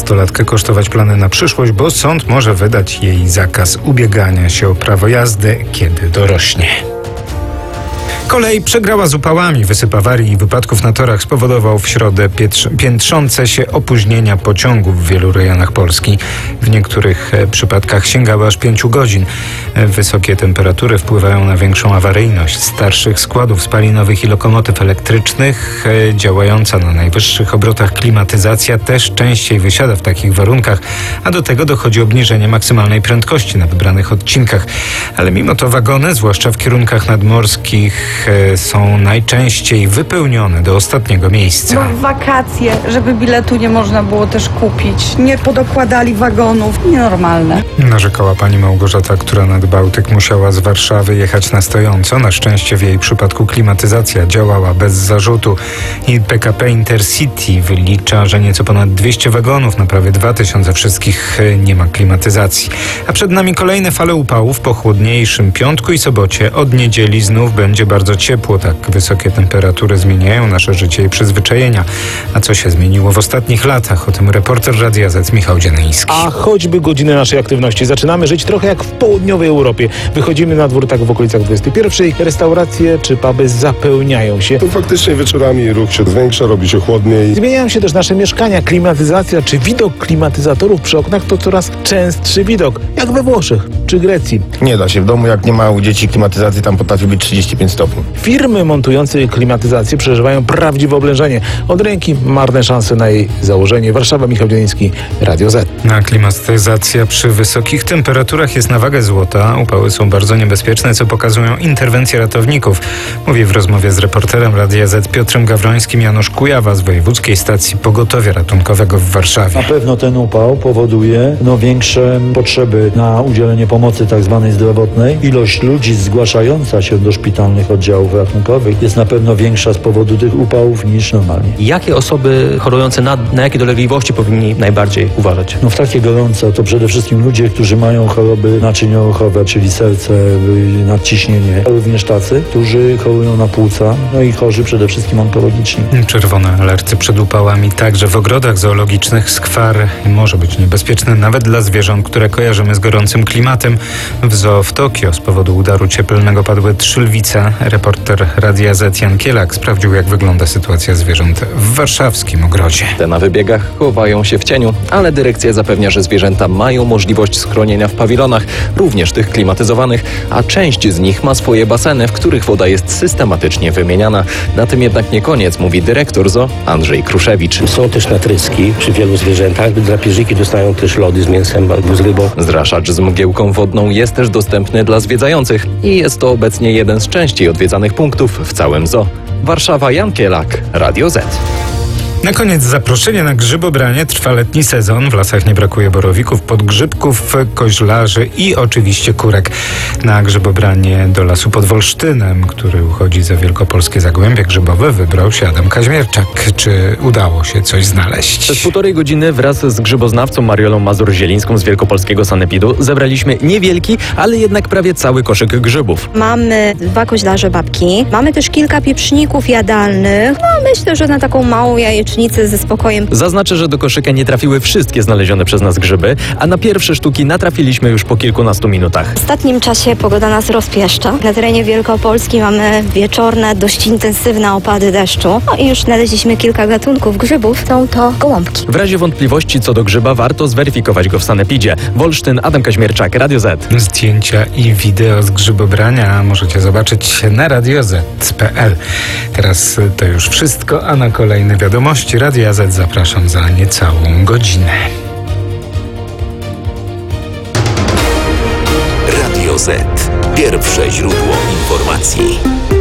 nastolatkę kosztować plany na przyszłość, bo sąd może wydać jej zakaz ubiegania się o prawo jazdy, kiedy dorośnie. Kolej przegrała z upałami. Wysyp awarii i wypadków na torach spowodował w środę piętrzące się opóźnienia pociągów w wielu rejonach Polski. W niektórych przypadkach sięgały aż 5 godzin. Wysokie temperatury wpływają na większą awaryjność starszych składów spalinowych i lokomotyw elektrycznych. Działająca na najwyższych obrotach klimatyzacja też częściej wysiada w takich warunkach, a do tego dochodzi obniżenie maksymalnej prędkości na wybranych odcinkach. Ale mimo to wagony, zwłaszcza w kierunkach nadmorskich, są najczęściej wypełnione do ostatniego miejsca. No w wakacje, żeby biletu nie można było też kupić. Nie podokładali wagonów. Nienormalne. Narzekała pani Małgorzata, która nad Bałtyk musiała z Warszawy jechać na stojąco. Na szczęście w jej przypadku klimatyzacja działała bez zarzutu i PKP Intercity wylicza, że nieco ponad 200 wagonów na prawie 2000 wszystkich nie ma klimatyzacji. A przed nami kolejne fale upałów po chłodniejszym piątku i sobocie. Od niedzieli znów będzie bardzo ciepło. Tak wysokie temperatury zmieniają nasze życie i przyzwyczajenia. A co się zmieniło w ostatnich latach? O tym reporter Radia Z Michał Dzianyński. A choćby godziny naszej aktywności. Zaczynamy żyć trochę jak w południowej Europie. Wychodzimy na dwór tak w okolicach 21. Restauracje czy puby zapełniają się. To faktycznie wieczorami ruch się zwiększa, robi się chłodniej. Zmieniają się też nasze mieszkania. Klimatyzacja czy widok klimatyzatorów przy oknach to coraz częstszy widok. Jak we Włoszech czy Grecji. Nie da się. W domu, jak nie ma u dzieci klimatyzacji, tam potrafi być 35 stopni. Firmy montujące klimatyzację przeżywają prawdziwe oblężenie. Od ręki marne szanse na jej założenie. Warszawa, Michał Dzianyński, Radio Z. A klimatyzacja przy wysokich temperaturach jest na wagę złota. Upały są bardzo niebezpieczne, co pokazują interwencje ratowników. Mówi w rozmowie z reporterem Radia Z Piotrem Gawrońskim Janusz Kujawa z Wojewódzkiej Stacji Pogotowia Ratunkowego w Warszawie. Na pewno ten upał powoduje większe potrzeby na udzielenie pomocy tak zwanej zdrowotnej. Ilość ludzi zgłaszająca się do szpitalnych oddziałów ratunkowych jest na pewno większa z powodu tych upałów niż normalnie. Jakie osoby chorujące na jakie dolegliwości powinni najbardziej uważać? W takie gorące to przede wszystkim ludzie, którzy mają choroby naczynioruchowe, czyli serce, nadciśnienie. Również tacy, którzy chorują na płuca, i chorzy przede wszystkim onkologiczni. Czerwone alerty przed upałami także w ogrodach zoologicznych. Skwar może być niebezpieczny nawet dla zwierząt, które kojarzymy z gorącym klimatem. W zoo w Tokio z powodu udaru cieplnego padły 3 lwice. Reporter Radia Z Jan Kielak sprawdził, jak wygląda sytuacja zwierząt w warszawskim ogrodzie. Te na wybiegach chowają się w cieniu, ale dyrekcja zapewnia, że zwierzęta mają możliwość schronienia w pawilonach, również tych klimatyzowanych, a część z nich ma swoje baseny, w których woda jest systematycznie wymieniana. Na tym jednak nie koniec, mówi dyrektor zoo Andrzej Kruszewicz. Są też natryski przy wielu zwierzętach. Drapieżniki dostają też lody z mięsem albo z rybą. Zraszacz z mgiełką wodną jest też dostępny dla zwiedzających i jest to obecnie jeden z częściej odwiedzanych punktów w całym zoo. Warszawa, Jan Kielak, Radio Z. Na koniec zaproszenie na grzybobranie. Trwa letni sezon. W lasach nie brakuje borowików, podgrzybków, koźlarzy i oczywiście kurek. Na grzybobranie do lasu pod Wolsztynem, który uchodzi za wielkopolskie zagłębie grzybowe, wybrał się Adam Kaźmierczak. Czy udało się coś znaleźć? Przez 1,5 godziny wraz z grzyboznawcą Mariolą Mazur-Zielińską z Wielkopolskiego Sanepidu zebraliśmy niewielki, ale jednak prawie cały koszyk grzybów. Mamy 2 koźlarze babki, mamy też kilka pieprzników jadalnych. Myślę, że na taką małą jajecznicę ze spokojem. Zaznaczę, że do koszyka nie trafiły wszystkie znalezione przez nas grzyby, a na pierwsze sztuki natrafiliśmy już po kilkunastu minutach. W ostatnim czasie pogoda nas rozpieszcza. Na terenie Wielkopolski mamy wieczorne, dość intensywne opady deszczu. I już znaleźliśmy kilka gatunków grzybów. Są to gołąbki. W razie wątpliwości co do grzyba warto zweryfikować go w sanepidzie. Wolsztyn, Adam Kaźmierczak, Radio Z. Zdjęcia i wideo z grzybobrania możecie zobaczyć na radioz.pl. Teraz to już wszystko, a na kolejne wiadomości Radia Z zapraszam za niecałą godzinę. Radio Z. Pierwsze źródło informacji.